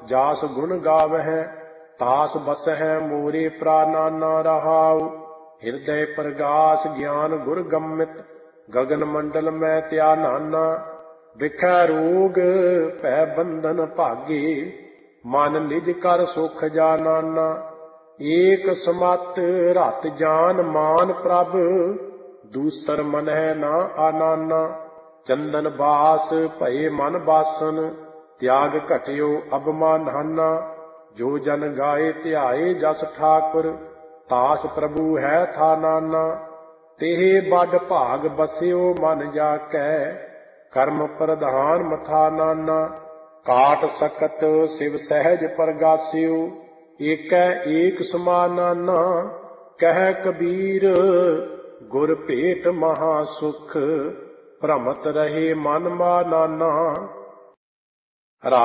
ਜਾਸ ਗੁਣ ਗਾਵਹਿ, ਤਾਸ ਬਸਹਿ ਮੋਰੇ ਪ੍ਰਾਨਾਨਾ ਰਹਾਉ। ਹਿਰਦੈ ਪ੍ਰਗਾਸ ਗਿਆਨ ਗੁਰ ਗੰਮਿਤ, ਗਗਨ ਮੰਡਲ ਮੈਂ ਧਿਆਨਾਨਾ। ਵਿਖੈ ਰੋਗ ਭੈ ਬੰਧਨ ਭਾਗੇ, ਮਨ ਨਿਜ ਕਰ ਸੁਖ ਜਾਨਾਨਾ। ਏਕ ਸਮਤ ਰਤ ਜਾਨ ਮਾਨ ਪ੍ਰਭ, ਦੂਸਰ ਮਨਹਿ ਨਾ ਆਨਾਨਾ। ਚੰਦਨ ਬਾਸ ਭਏ ਮਨ ਬਾਸਨ, ਤਿਆਗ ਘਟਿਓ ਅਬਮਾਨਾਨਾ। ਜੋ ਜਨ ਗਾਏ ਧਿਆਏ ਜਸ ਠਾਕੁਰ, ਤਾਸ ਪ੍ਰਭੂ ਹੈ ਥਾਨਾਨਾ। ਤੇਹ ਬਡ ਭਾਗ ਬਸਿਓ ਮਨ ਜਾ ਕੈ, ਕਰਮ ਪ੍ਰਧਾਨ ਮਥਾ ਨਾਨਾ। ਕਾਟ ਸਕਤ ਸਿਵ ਸਹਿਜ ਪਰਗਾਸਿਓ, ਏਕੈ ਏਕ ਸਮਾਨਾਨਾ। ਕਹਿ ਕਬੀਰ ਗੁਰ ਭੇਟ ਮਹਾ ਸੁਖ, ਭ੍ਰਮਤ ਰਹੇ ਮਨ ਮਾਨਾਨਾ।